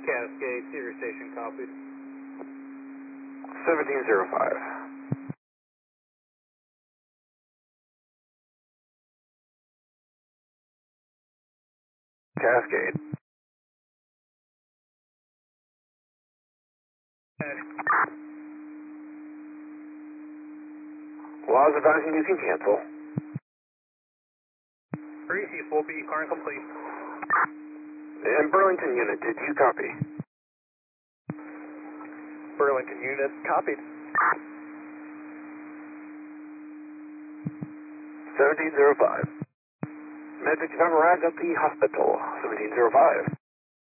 Cascade, Cedar Station, copied. 1705. Cascade. Laws advising you can cancel. Reese, will be current complete. And Burlington unit, did you copy? Burlington unit, copied. 1705. Message have arrived at the hospital. 1705.